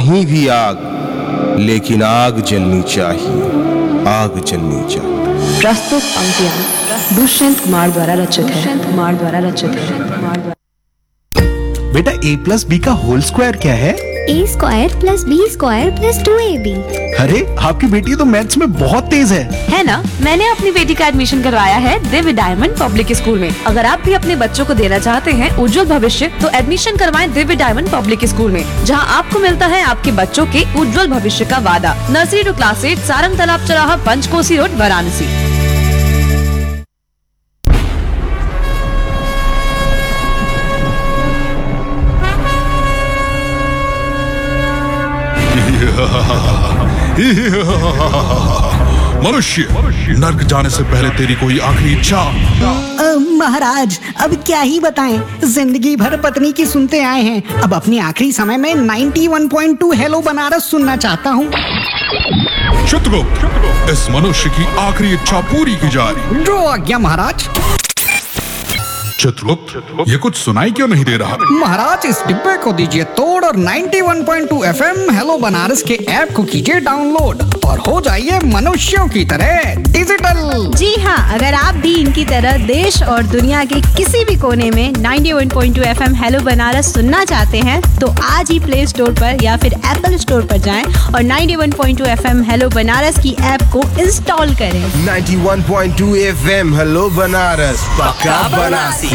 कहीं भी आग, लेकिन आग जलनी चाहिए, आग जलनी चाहिए। प्रस्तुत पंक्तियां दुष्यंत कुमार द्वारा रचित है। बेटा a प्लस बी का होल स्क्वायर क्या है? ए square plus B square plus 2ab। अरे आपकी बेटी तो मैथ्स में बहुत तेज है ना? मैंने अपनी बेटी का एडमिशन करवाया है दिव्य डायमंड पब्लिक स्कूल में। अगर आप भी अपने बच्चों को देना चाहते हैं उज्जवल भविष्य, तो एडमिशन करवाएं दिव्य डायमंड पब्लिक स्कूल में, जहां आपको मिलता है आपके बच्चों के उज्जवल भविष्य का वादा। नर्सरी टू क्लास 8, सारंग तालाब चौराहा, पंचकोसी रोड, वाराणसी। मनुष्य, नर्क जाने से पहले तेरी कोई आखिरी इच्छा? महाराज, अब क्या ही बताएं, जिंदगी भर पत्नी की सुनते आए हैं। अब अपने आखिरी समय में 91.2 हेलो बनारस सुनना चाहता हूँ। चित्रगुप्त, इस मनुष्य की आखिरी इच्छा पूरी की जा रही। जो आज्ञा महाराज। चित्रगुप्त, ये कुछ सुनाई क्यों नहीं दे रहा? महाराज, इस डिब्बे को दीजिए तोड़ और 91.2 FM हेलो बनारस के ऐप को कीजिए डाउनलोड और हो जाइए मनुष्यों की तरह डिजिटल। जी हाँ, अगर आप भी इनकी तरह देश और दुनिया के किसी भी कोने में 91.2 FM हेलो बनारस सुनना चाहते हैं, तो आज ही प्ले स्टोर पर या फिर एप्पल स्टोर पर जाएं और 91.2 FM हेलो बनारस की ऐप को इंस्टॉल करें। 91.2 FM हेलो बनारस, पक्का बनारसी।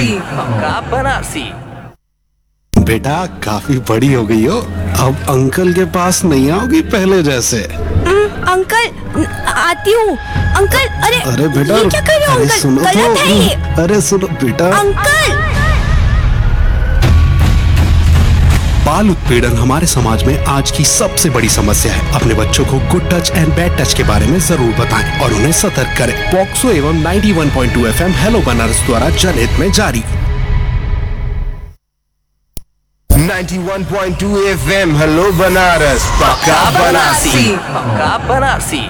बेटा काफी बड़ी हो गई हो, अब अंकल के पास नहीं आओगी पहले जैसे। अंकल, आती हूँ। अंकल, अरे बेटा, ये क्या कर रहे हो अरे अंकल? सुनो गलत है ये। अरे सुनो बेटा। अंकल, बाल उत्पीड़न हमारे समाज में आज की सबसे बड़ी समस्या है। अपने बच्चों को good touch and bad touch के बारे में जरूर बताएं और उन्हें सतर्क करें। पॉक्सो एवं 91.2 FM हेलो बनारस द्वारा जनहित में जारी। 91.2 FM हेलो बनारस, पक्का बनारसी।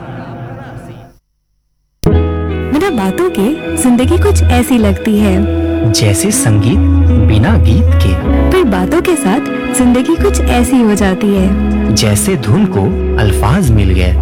बिना बातों के जिंदगी कुछ ऐसी लगती है, जैसे संगीत बिना गीत के। फिर बातों के साथ जिंदगी कुछ ऐसी हो जाती है, जैसे धुन को अल्फाज मिल गए।